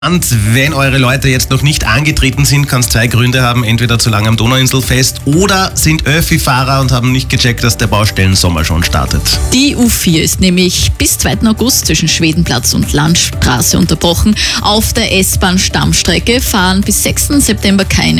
Und wenn eure Leute jetzt noch nicht angetreten sind, kann es zwei Gründe haben. Entweder zu lange am Donauinselfest oder sind Öffi-Fahrer und haben nicht gecheckt, dass der Baustellensommer schon startet. Die U4 ist nämlich bis 2. August zwischen Schwedenplatz und Landstraße unterbrochen. Auf der S-Bahn-Stammstrecke fahren bis 6. September keine